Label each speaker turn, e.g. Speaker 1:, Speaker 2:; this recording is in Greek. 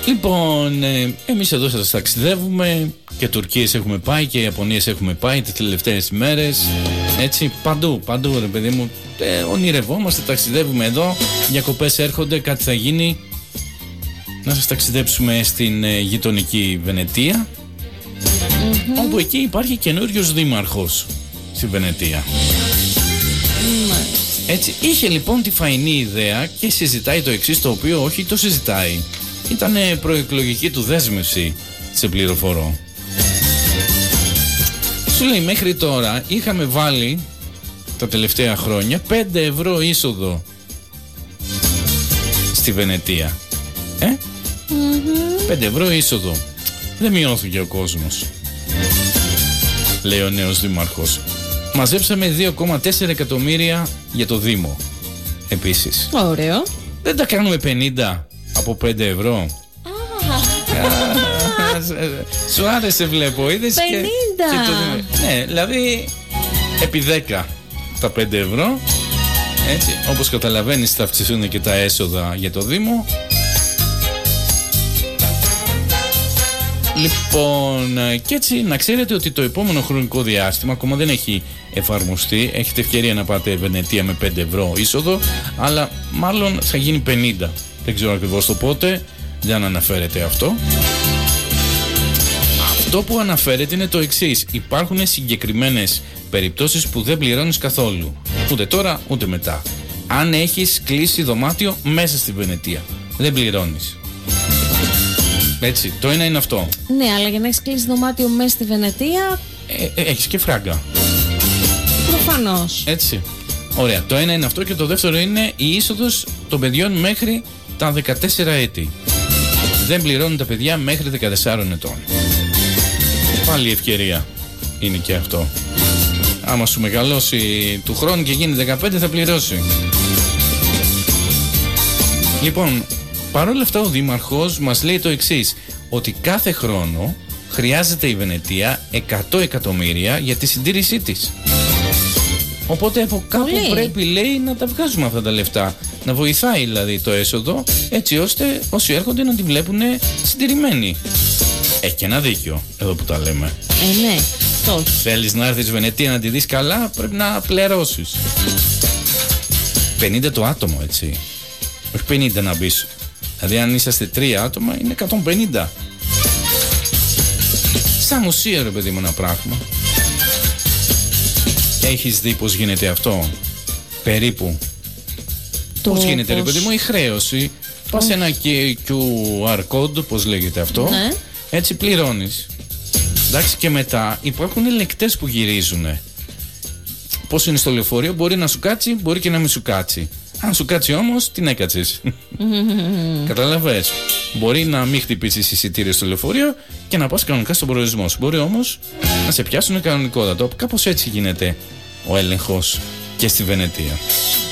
Speaker 1: Λοιπόν, εμείς εδώ σας ταξιδεύουμε και Τουρκίες έχουμε πάει και Ιαπωνίες έχουμε πάει τις τελευταίες ημέρες. Έτσι, παντού ρε παιδί μου. Ονειρευόμαστε, ταξιδεύουμε εδώ. Διακοπές έρχονται, κάτι θα γίνει. Να σας ταξιδέψουμε στην γειτονική Βενετία, όπου εκεί υπάρχει καινούριος δήμαρχος στη Βενετία. Έτσι, είχε λοιπόν τη φαϊνή ιδέα και συζητάει το εξής, το οποίο όχι το συζητάει. Ήτανε προεκλογική του δέσμευση, σε πληροφορώ. Σου λέει, μέχρι τώρα είχαμε βάλει τα τελευταία χρόνια 5 ευρώ είσοδο στη Βενετία. 5 ευρώ είσοδο. Δεν μειώθηκε ο κόσμος, λέει ο νέος δήμαρχος. Μαζέψαμε 2,4 εκατομμύρια για το Δήμο. Επίσης.
Speaker 2: Ωραίο.
Speaker 1: Δεν τα κάνουμε 50 από 5 ευρώ. Σου άρεσε, βλέπω. Είδες
Speaker 2: 50.
Speaker 1: Ναι, δηλαδή επί 10 τα 5 ευρώ. Έτσι, όπως καταλαβαίνεις, θα αυξηθούν και τα έσοδα για το Δήμο. Λοιπόν, και έτσι να ξέρετε ότι το επόμενο χρονικό διάστημα ακόμα δεν έχει εφαρμοστεί. Έχετε ευκαιρία να πάτε Βενετία με 5 ευρώ είσοδο, αλλά μάλλον θα γίνει 50. Δεν ξέρω ακριβώς το πότε, δεν αναφέρεται αυτό. Αυτό που αναφέρεται είναι το εξής: υπάρχουν συγκεκριμένες περιπτώσεις που δεν πληρώνεις καθόλου. Ούτε τώρα ούτε μετά. Αν έχεις κλείσει δωμάτιο μέσα στη Βενετία, δεν πληρώνεις. Έτσι, το ένα είναι αυτό.
Speaker 2: Ναι, αλλά για να έχεις κλείσει δωμάτιο μέσα στη Βενετία,
Speaker 1: έχεις και φράγκα.
Speaker 2: Προφανώς.
Speaker 1: Έτσι. Ωραία. Το ένα είναι αυτό και το δεύτερο είναι η είσοδος των παιδιών μέχρι τα 14 έτη. Δεν πληρώνουν τα παιδιά μέχρι 14 ετών. Πάλι ευκαιρία είναι και αυτό. Άμα σου μεγαλώσει του χρόνου και γίνει 15, θα πληρώσει. Λοιπόν, παρόλα αυτά ο Δήμαρχος μας λέει το εξής, ότι κάθε χρόνο χρειάζεται η Βενετία 100 εκατομμύρια για τη συντήρησή της. Οπότε από κάπου πρέπει, λέει, να τα βγάζουμε αυτά τα λεφτά. Να βοηθάει δηλαδή το έσοδο, έτσι ώστε όσοι έρχονται να τη βλέπουν συντηρημένη. Έχει και ένα δίκιο εδώ που τα λέμε.
Speaker 2: Ναι, τόσο.
Speaker 1: Θέλεις να έρθεις Βενετία να τη δεις καλά, πρέπει να πληρώσεις. 50 το άτομο, έτσι. Όχι 50 να μπεις. Δηλαδή αν είσαστε 3 άτομα είναι 150. Σαν μουσείο, ρε παιδί μου, ένα πράγμα. Έχεις δει πως γίνεται αυτό? Περίπου. Πώς γίνεται, ρε παιδί μου, η χρέωση. Πας σε ένα QR code, πώς λέγεται αυτό.
Speaker 2: Ναι.
Speaker 1: Έτσι πληρώνεις. Εντάξει, και μετά υπάρχουν ελεκτές που γυρίζουν. Πώς είναι στο λεωφορείο, μπορεί να σου κάτσει, μπορεί και να μην σου κάτσει. Αν σου κάτσει όμως, την έκατσες. Καταλαβες. Μπορεί να μην χτυπήσεις εισιτήριο στο λεωφορείο και να πας κανονικά στον προορισμό σου. Μπορεί όμως να σε πιάσουν κανονικότατο. Κάπως έτσι γίνεται ο έλεγχος και στη Βενετία.